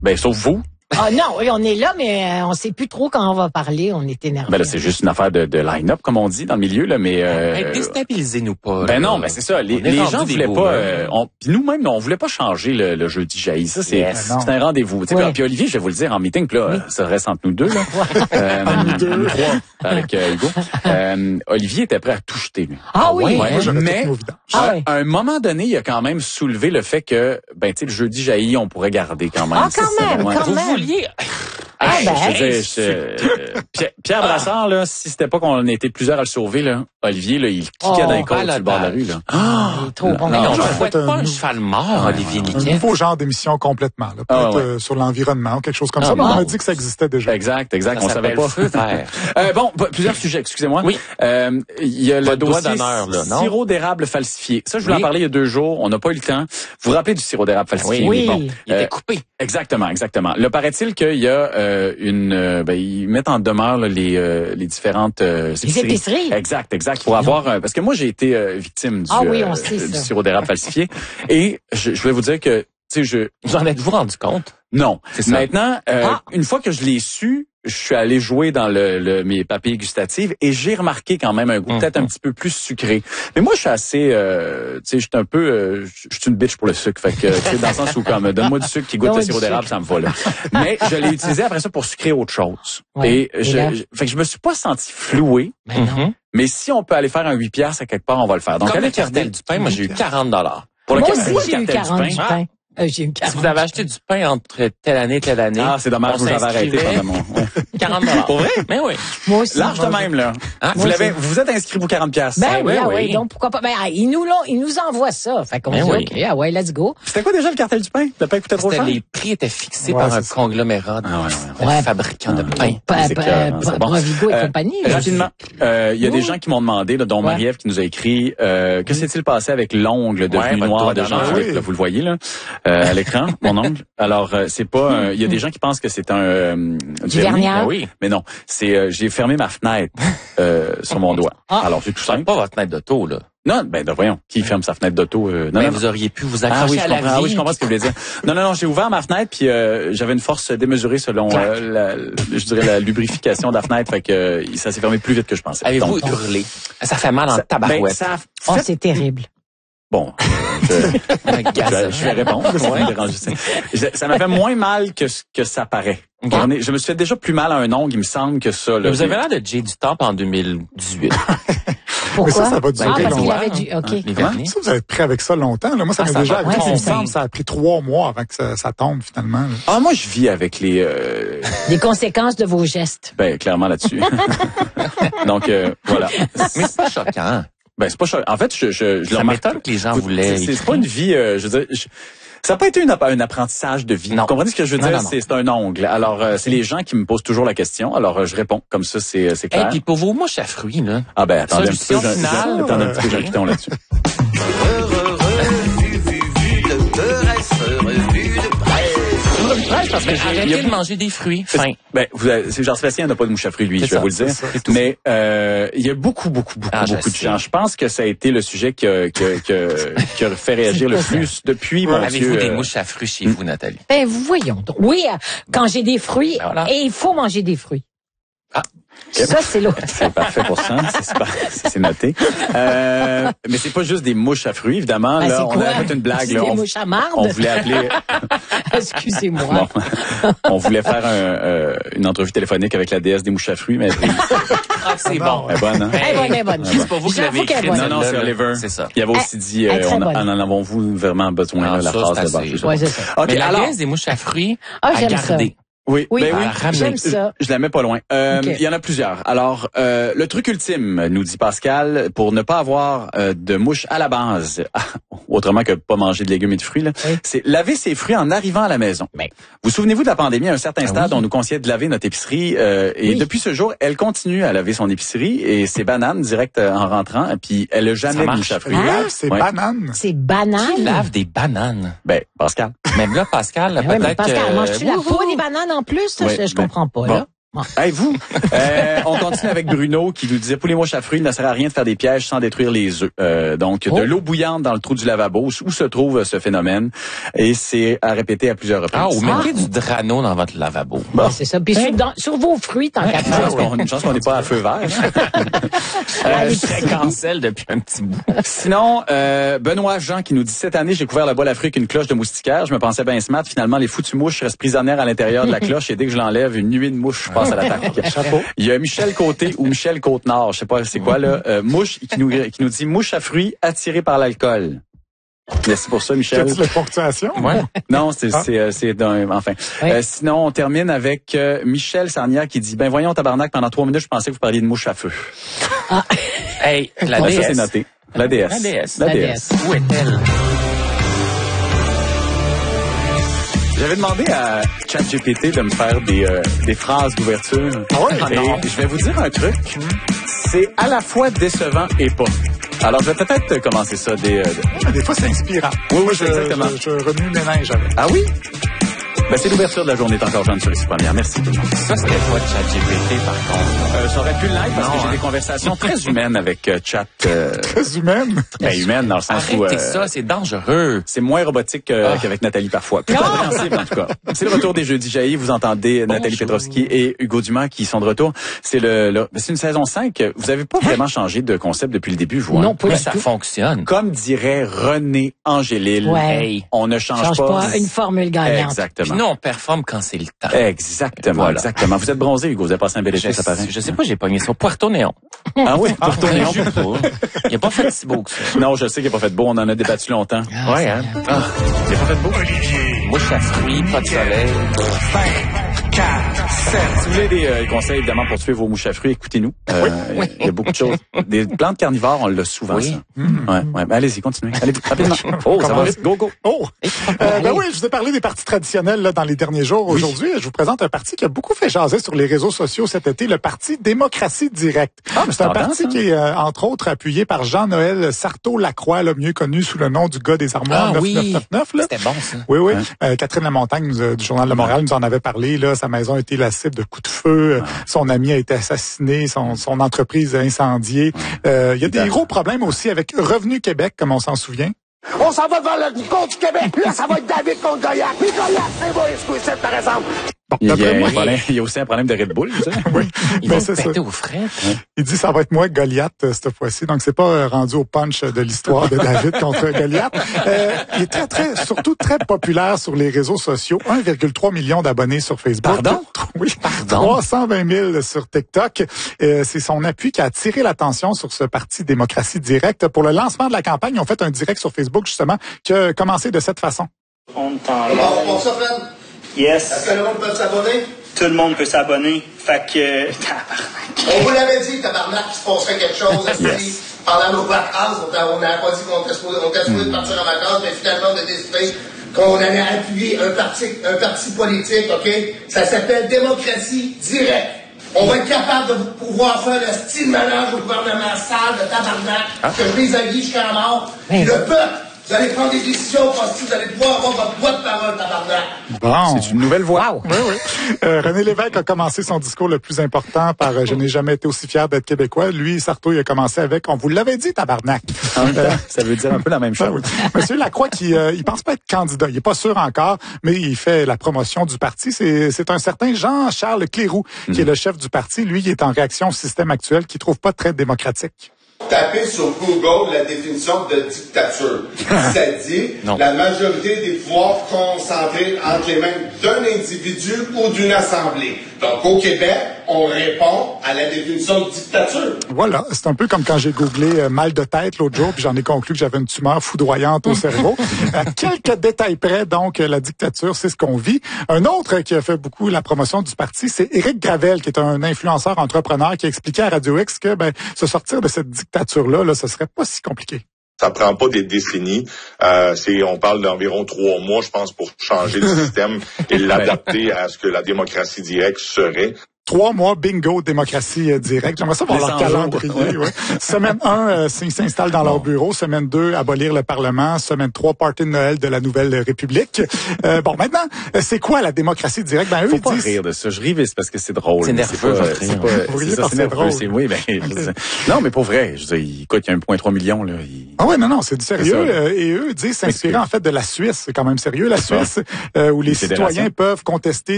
Ben, sauf vous. Ah non, oui, on est là, mais on sait plus trop quand on va parler. On est énervé. Ben là, c'est juste une affaire de line-up, comme on dit dans le milieu, là, mais... déstabilisez-nous pas. Ben non, ben c'est ça. Les gens voulaient pas... Puis nous-mêmes, on voulait pas changer le jeudi jailli. Ça, c'est un rendez-vous. Oui. Puis Olivier, je vais vous le dire en meeting, puis là, ça reste entre nous deux, là. Nous deux. Avec Hugo. Olivier était prêt à tout jeter, lui. Ah oui? Ouais, mais à un moment donné, il a quand même soulevé le fait que, ben, tu sais, le jeudi jailli, on pourrait garder quand même. Ah, quand même. Vous vouliez... Pierre Brassard, là, si c'était pas qu'on était plusieurs à le sauver, là, Olivier, là, il cliquait dans les côtes sur le bord de la rue, là. Il est trop bon. Non, on ne fait souhaite pas un cheval mort, Olivier Niquet. Un nouveau genre d'émission complètement, là. Peut-être sur l'environnement ou quelque chose comme ça. Mais on a dit que ça existait déjà. Exact. On savait pas. Feu vert. Bon, plusieurs sujets, excusez-moi. Oui. Il y a le dossier d'honneur, là, non? sirop d'érable falsifié. Ça, je voulais en parler il y a 2 jours. On n'a pas eu le temps. Vous vous rappelez du sirop d'érable falsifié? Oui. Bon, Il était coupé. Exactement. Le paraît-il qu'il y a ils mettent en demeure là, les différentes les épiceries. Exact. Pour avoir parce que moi j'ai été victime du sirop d'érable falsifié et je voulais vous dire que tu sais Vous en êtes-vous rendu compte? Non. C'est ça. Maintenant, une fois que je l'ai su, je suis allé jouer dans mes papilles gustatives et j'ai remarqué quand même un goût peut-être un petit peu plus sucré. Mais moi, je suis assez, tu sais, je suis un peu, je suis une bitch pour le sucre. Fait que, tu sais, dans le sens où comme, donne-moi du sucre qui goûte le sirop d'érable, ça me va là. Mais je l'ai utilisé après ça pour sucrer autre chose. Ouais. Et fait que je me suis pas senti floué. Mais non. Mais si on peut aller faire un 8 piastres à quelque part, on va le faire. Donc, Comme le cartel du pain, moi, j'ai eu 40 $. Pour le Moi cartel aussi, j'ai eu 40 du pain. J'ai eu 40. Si vous avez acheté du pain entre telle année, Ah, c'est dommage, vous avez arrêté pendant mon... 40 $. Pour vrai? Mais oui. Moi aussi. Large de même, là. Hein? Vous vous êtes inscrit pour 40 piastres. Ben oui. Donc, pourquoi pas? Ben, ils nous envoient ça. Fait qu'on dit, OK, let's go. C'était quoi déjà le cartel du pain? Le pain coûtait trop cher? Les prix étaient fixés par un conglomérat de fabricants de pain. Provigo et compagnie. Rapidement, il y a des gens qui m'ont demandé, là, dont Marie-Ève qui nous a écrit, que s'est-il passé avec l'ongle devenu noir de Jean-Philippe? Vous le voyez, là, à l'écran, mon ongle. Alors, c'est pas, il y a des gens qui pensent que c'est un, du vernis. Oui. Mais non, c'est, j'ai fermé ma fenêtre, sur mon doigt. Alors, c'est tout simple. Pas votre fenêtre d'auto, là. Non, voyons, qui ferme sa fenêtre d'auto? Non, vous auriez pu vous accrocher à la vie. Oui, je comprends ce que vous voulez dire. Non, j'ai ouvert ma fenêtre puis j'avais une force démesurée selon je dirais la lubrification de la fenêtre, fait que ça s'est fermé plus vite que je pensais. Avez-vous hurlé? Ça fait mal en tabarouette. C'est terrible. Bon, je vais répondre. Ça m'a fait moins mal que ça paraît. Okay. Je me suis fait déjà plus mal à un ongle, il me semble, que ça. Là, vous avez l'air de Jay du Top en 2018. Pourquoi? Ça va durer parce qu'il longtemps. avait OK. Ça, vous avez pris avec ça longtemps. Là. Moi, ça m'est déjà arrivé. Il me semble ça a pris 3 mois avant que ça tombe, finalement. Là. Ah, moi, je vis avec les conséquences de vos gestes. Ben, clairement là-dessus. Donc, voilà. Mais c'est pas choquant. Ben, c'est pas choquant. En fait, ça m'étonne que les gens voulaient. C'est pas une vie, je veux dire... Ça n'a pas été un apprentissage de vie. Non. Vous comprenez ce que je veux dire? C'est un ongle. Alors, c'est les gens qui me posent toujours la question. Alors, je réponds. Comme ça, c'est clair. Et puis pour vos mouches à fruits, là. Ah ben, attendez un petit peu. Attendez un petit peu, j'ai un piton là-dessus. Parce que arrêtez de manger des fruits. Fin. Ben, Jean-Sébastien n'a pas de mouche à fruits, lui, je vais vous le dire. Mais il y a beaucoup de gens. Je pense que ça a été le sujet qui a fait réagir le plus depuis mon Dieu. Avez-vous des mouches à fruits chez vous, Nathalie? Ben, voyons donc. Oui, quand j'ai des fruits, et il faut manger des fruits. Ah. Ça, c'est l'autre. C'est parfait pour ça. C'est noté. Mais c'est pas juste des mouches à fruits, évidemment. Ben, là, on a fait une blague. Là, des mouches à marde. On voulait appeler. Excusez-moi. Bon, on voulait faire une entrevue téléphonique avec la déesse des mouches à fruits, mais c'est bon. Elle est bonne, hein? Elle est bonne. C'est pas vous qui l'avez écrit. Non, c'est Oliver. C'est ça. Il avait aussi dit, en avons-vous vraiment besoin de la phrase de base? Ouais, c'est ça. Mais la déesse des mouches à fruits, à garder. Oui, j'aime ça. Je la mets pas loin. Il y en a plusieurs. Alors, le truc ultime, nous dit Pascal, pour ne pas avoir de mouches à la base, autrement que pas manger de légumes et de fruits, là, c'est laver ses fruits en arrivant à la maison. Vous souvenez-vous de la pandémie, à un certain stade, on nous conseillait de laver notre épicerie, et depuis ce jour, elle continue à laver son épicerie et ses bananes direct en rentrant, et puis elle a jamais de mouches à fruits. C'est bananes. C'est banane. Qui lave des bananes? Ben, Pascal. Même là, Pascal, peut-être Pascal, manges-tu la peau des bananes en plus? Je comprends pas, là. Hey, vous, on continue avec Bruno qui nous disait pour les mouches à fruits, il ne sert à rien de faire des pièges sans détruire les œufs. Donc, de l'eau bouillante dans le trou du lavabo, où se trouve ce phénomène. Et c'est à répéter à plusieurs reprises. Ou mettez du Drano dans votre lavabo. Bon. C'est ça. Puis sur vos fruits, tant qu'à faire. Une chance qu'on n'est pas à feu vert. Je serais cancel depuis un petit bout. Sinon, Benoît Jean qui nous dit cette année, j'ai couvert le bol à fruits avec une cloche de moustiquaire. Je me pensais bien smart. Finalement, les foutues mouches restent prisonnières à l'intérieur de la cloche et dès que je l'enlève, une nuée de mouches passe à l'attaque. Chapeau. Il y a Michel Côté ou Michel Côte-Nord, je sais pas c'est quoi là, mouche qui nous dit mouche à fruits attirée par l'alcool. Merci pour ça, Michel. C'est la ponctuation? Ouais. Non, c'est enfin. Oui. Sinon, on termine avec Michel Sarnia qui dit voyons tabarnak, pendant 3 minutes, je pensais que vous parliez de mouche à feu. Ah. Hey, la DS. Ça c'est noté. La DS. La DS. Où est-elle? J'avais demandé à ChatGPT de me faire des phrases d'ouverture. Ah ouais? Et je vais vous dire un truc. C'est à la fois décevant et pas. Alors, je vais peut-être commencer ça. Des fois, c'est inspirant. Oui, exactement. Je remue mes linges avec. Ah oui? C'est l'ouverture de la journée encore jeune sur les premières. Merci tout le monde. Ça, c'était pas ChatGPT, par contre. Ça aurait pu l'être parce que j'ai des conversations très humaines avec Chat. Très humaines? Humaines dans le sens où... ça, c'est dangereux. C'est moins robotique qu'avec Nathalie parfois. Plus compréhensible, en tout cas. C'est le retour des Jeudis jaillis. Vous entendez Nathalie Petrovski et Hugo Dumas qui sont de retour. C'est c'est une saison 5. Vous avez pas vraiment changé de concept depuis le début, vous. Non, pas ça fonctionne. Comme dirait René Angélil, on ne change pas une formule gagnante. Exactement. Nous, on performe quand c'est le temps. Exactement, exactement. Vous êtes bronzé, Hugo. Vous avez passé un bel été, ça paraît. Je sais pas, j'ai pogné sur Puerto Néon. Ah oui, Puerto Néon. Il a pas fait si beau que ça. Non, je sais qu'il a pas fait beau. On en a débattu longtemps. Ouais, hein. Il a pas fait beau. Olivier. Mouche à fruits, pas de soleil. 5, 4, 7. Si vous voulez des conseils, évidemment, pour tuer vos mouches à fruits, écoutez-nous. Il y a beaucoup de choses. Des plantes carnivores, on l'a souvent, ça. Ouais. Allez-y, continuez. Allez, rapidement. Ça va vite. Go. Oui, je vous ai parlé des partis traditionnels là, dans les derniers jours. Aujourd'hui, je vous présente un parti qui a beaucoup fait jaser sur les réseaux sociaux cet été, le parti Démocratie Directe. C'est un parti qui est, entre autres, appuyé par Jean-Noël Sarthaud-Lacroix, mieux connu sous le nom du gars des armoires 9999. Là. C'était bon, ça. Oui. Ouais. Catherine Lamontagne du Journal de Montréal nous en avait parlé. Là, sa maison a été la cible de coups de feu. Son ami a été assassiné. Son entreprise incendiée. Il y a des gros problèmes aussi avec Revenu Québec, comme on s'en souvient. On s'en va devant le compte du Québec. Là, ça va être David contre Goliath. Puis Goliath, c'est moi, excusez, par exemple. Bon, il y a aussi un problème de Red Bull, tu sais. Oui. Il va se péter aux frais. Il dit ça va être moi Goliath cette fois-ci. Donc c'est pas rendu au punch de l'histoire de David contre Goliath. Il est surtout très populaire sur les réseaux sociaux. 1,3 million d'abonnés sur Facebook. Pardon? Oui. 320 000 sur TikTok. C'est son appui qui a attiré l'attention sur ce parti Démocratie Directe. Pour le lancement de la campagne, ils ont fait un direct sur Facebook justement qui a commencé de cette façon. On ça, Fred? Yes. Est-ce que le monde peut s'abonner? Tout le monde peut s'abonner. Fait que... On vous l'avait dit, tabarnak, qu'il se passerait quelque chose. Pendant nos vacances, on n'avait pas dit qu'on était supposé de partir en vacances, mais finalement, on a décidé qu'on allait appuyer un parti politique, OK? Ça s'appelle Démocratie Directe. On va être capable de pouvoir faire le style ménage au gouvernement sale de tabarnak, que je déshabille jusqu'à la mort. Puis le peuple, vous allez prendre des décisions parce que vous allez pouvoir avoir votre voix de parole, tabarnak. Bon. C'est une nouvelle voix. Wow. Oui. René Lévesque a commencé son discours le plus important par « Je n'ai jamais été aussi fier d'être québécois ». Lui, Sarthaud, il a commencé avec « On vous l'avait dit, tabarnak ». Ça veut dire un peu la même chose. Oui. Monsieur Lacroix, il pense pas être candidat. Il est pas sûr encore, mais il fait la promotion du parti. C'est un certain Jean-Charles Cléroux qui est le chef du parti. Lui, il est en réaction au système actuel qu'il trouve pas très démocratique. Tapez sur Google la définition de dictature. Ça dit la majorité des pouvoirs concentrés entre les mains d'un individu ou d'une assemblée. Donc, au Québec, on répond à la définition de dictature. Voilà, c'est un peu comme quand j'ai googlé mal de tête l'autre jour, puis j'en ai conclu que j'avais une tumeur foudroyante au cerveau. À quelques détails près, donc, la dictature, c'est ce qu'on vit. Un autre qui a fait beaucoup la promotion du parti, c'est Éric Gravel, qui est un influenceur entrepreneur, qui a expliqué à Radio X que se sortir de cette dictature-là, ce serait pas si compliqué. Ça prend pas des décennies. On parle d'environ 3 mois, je pense, pour changer le système et l'adapter à ce que la démocratie directe serait. 3 mois, bingo, démocratie directe. J'aimerais ça voir leur calendrier. Ouais. Semaine 1, ils s'installent dans leur bureau. Semaine 2, abolir le Parlement. Semaine 3, party de Noël de la Nouvelle République. Bon, maintenant, c'est quoi la démocratie directe? Ben, eux, faut pas rire de ça. Je ris, c'est parce que c'est drôle. C'est nerveux, c'est nerveux. Oui, ben, non, mais pour vrai. Je veux dire, écoute, il y a 1,3 million, là. Ah ouais, non, c'est du sérieux. Et eux disent s'inspirer, en fait, de la Suisse. C'est quand même sérieux, la Suisse, où les citoyens peuvent contester